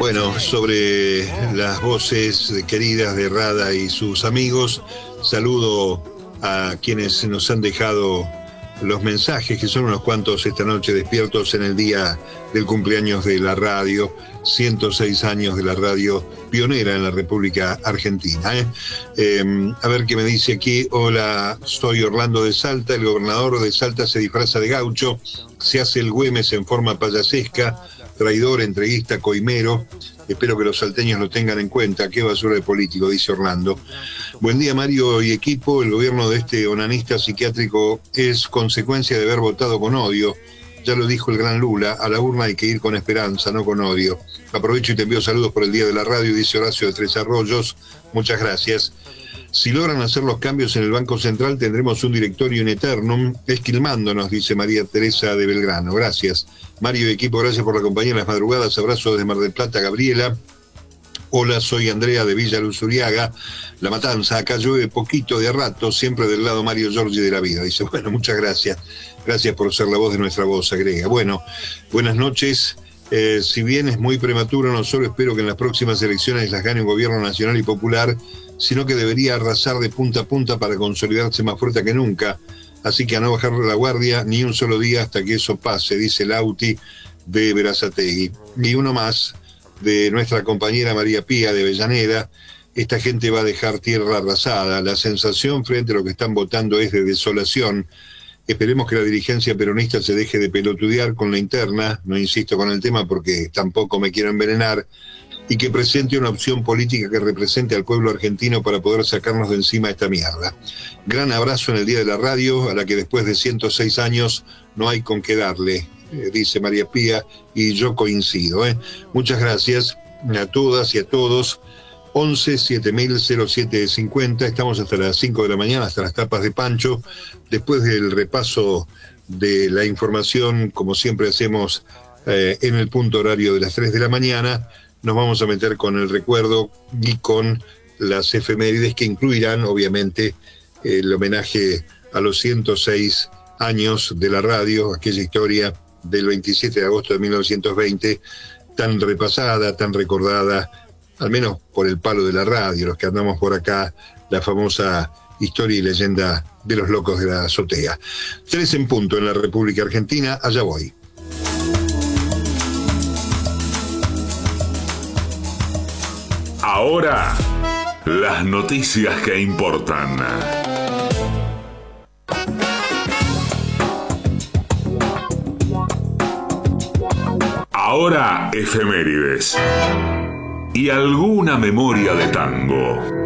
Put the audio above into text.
Bueno, sobre las voces queridas de Rada y sus amigos, saludo a quienes nos han dejado los mensajes, que son unos cuantos esta noche despiertos en el día del cumpleaños de la radio, 106 años de la radio pionera en la República Argentina. A ver qué me dice aquí. Hola, soy Orlando de Salta. El gobernador de Salta se disfraza de gaucho, se hace el Güemes en forma payasesca, traidor, entreguista, coimero. Espero que los salteños lo tengan en cuenta. Qué basura de político, dice Orlando. Buen día, Mario y equipo. El gobierno de este onanista psiquiátrico es consecuencia de haber votado con odio. Ya lo dijo el gran Lula, a la urna hay que ir con esperanza, no con odio. Aprovecho y te envío saludos por el Día de la Radio, dice Horacio de Tres Arroyos. Muchas gracias. Si logran hacer los cambios en el Banco Central, tendremos un directorio in eternum, esquilmándonos, dice María Teresa de Belgrano. Gracias. Mario y equipo, gracias por la compañía en las madrugadas. Abrazo desde Mar del Plata, Gabriela. Hola, soy Andrea de Villa Luzuriaga, La Matanza. Acá llueve poquito de a rato, siempre del lado Mario Giorgi de la vida. Dice, bueno, muchas gracias. Gracias por ser la voz de nuestra voz, agrega. Bueno, buenas noches. Si bien es muy prematuro, no solo espero que en las próximas elecciones las gane un gobierno nacional y popular, sino que debería arrasar de punta a punta para consolidarse más fuerte que nunca. Así que a no bajar la guardia ni un solo día hasta que eso pase, dice Lauti de Berazategui. Y uno más, de nuestra compañera María Pía de Avellaneda. Esta gente va a dejar tierra arrasada. La sensación frente a lo que están votando es de desolación. Esperemos que la dirigencia peronista se deje de pelotudear con la interna, no insisto con el tema porque tampoco me quiero envenenar, y que presente una opción política que represente al pueblo argentino para poder sacarnos de encima esta mierda. Gran abrazo en el Día de la Radio, a la que después de 106 años no hay con qué darle, dice María Pía, y yo coincido. Muchas gracias a todas y a todos. 11 7000 0750, estamos hasta las 5 de la mañana, hasta las tapas de Pancho. Después del repaso de la información, como siempre hacemos en el punto horario de las 3 de la mañana, nos vamos a meter con el recuerdo y con las efemérides que incluirán, obviamente, el homenaje a los 106 años de la radio, aquella historia del 27 de agosto de 1920, tan repasada, tan recordada, al menos por el palo de la radio, los que andamos por acá, la famosa historia y leyenda de los locos de la azotea. 3 en punto en la República Argentina, allá voy. Ahora, las noticias que importan. Ahora, efemérides. Y alguna memoria de tango.